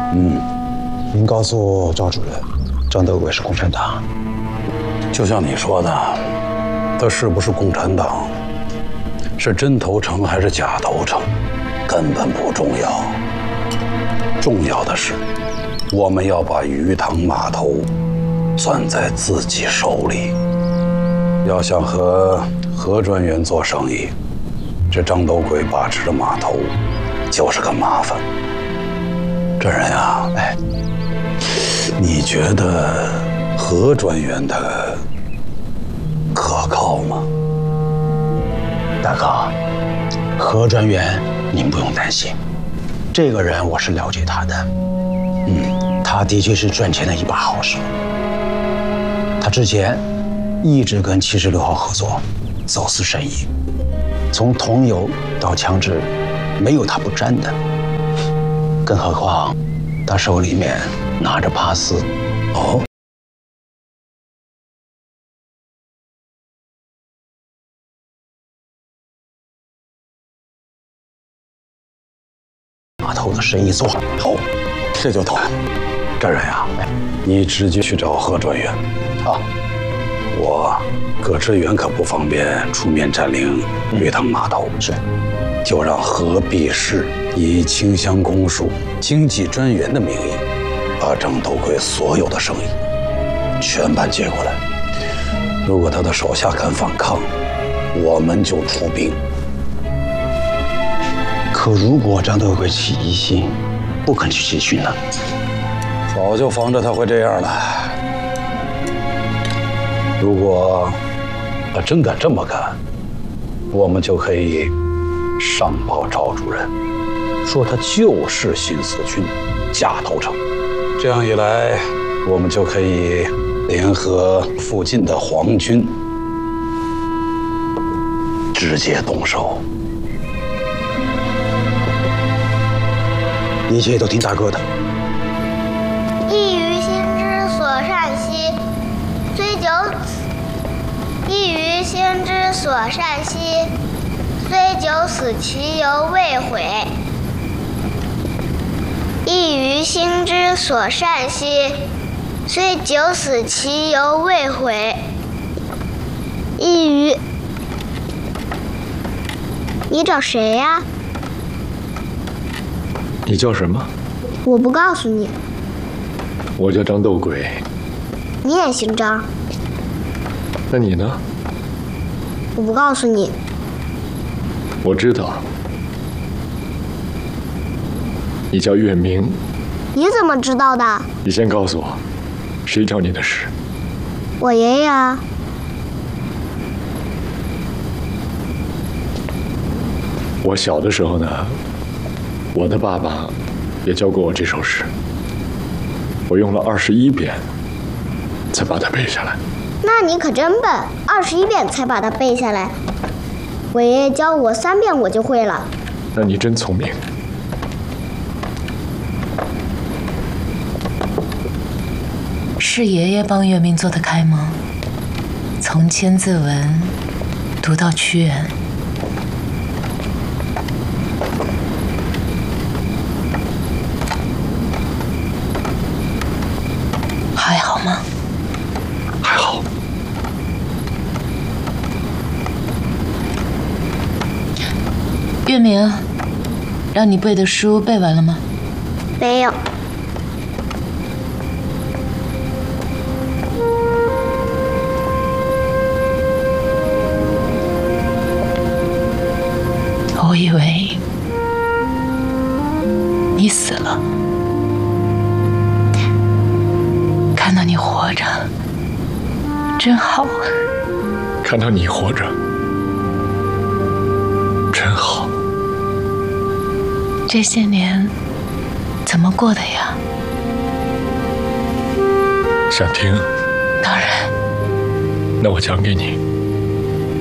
您告诉赵主任，张德贵是共产党。 就像你说的，他是不是共产党，是真投诚还是假投诚，根本不重要。重要的是，我们要把鱼塘码头攥在自己手里。要想和何专员做生意，这张斗贵把持着码头，就是个麻烦。这人呀，你觉得何专员他可靠吗？ 大哥，何专员您不用担心，这个人我是了解他的。他的确是赚钱的一把好手。他之前一直跟76号合作，走私生意，从桐油到枪支，没有他不沾的。更何况，他手里面拿着帕斯。 哦， 码头的生意做好，这就投。 这人呀，你直接去找何专员。 好， 我葛志远可不方便出面占领鱼塘码头， 是， 就让何必士以清乡公署经济专员的名义，把张斗贵所有的生意全盘接过来。如果他的手下敢反抗，我们就出兵。 可如果张德贵起疑心，不肯去集训呢？ 早就防着他会这样了。如果他真敢这么干，我们就可以上报赵主任，说他就是新四军假投诚。这样一来，我们就可以联合附近的皇军，直接动手。 一切都听大哥的。 一于心之所善兮，一于心之所善兮，虽久死其犹未悔。一于心之所善兮，虽久死其犹未悔。一于，你找谁呀？ 你叫什么？ 我不告诉你。 我叫张斗贵。 你也姓张？ 那你呢？ 我不告诉你。 我知道。你叫月明。 你怎么知道的？ 你先告诉我，谁找你的事？ 我爷爷啊。 我小的时候呢，我的爸爸也教过我这首诗，我用了21遍才把它背下来。 那你可真笨，21遍才把它背下来。我爷爷教我3遍我就会了。 那你真聪明。 是爷爷帮月明做的开吗？从《千字文》读到屈原。还好吗？ 还好。 月明，让你背的书背完了吗？ 没有。 我以为你死了，看到你活着，真好。 看到你活着，真好。 这些年怎么过的呀？ 想听？ 当然。 那我讲给你。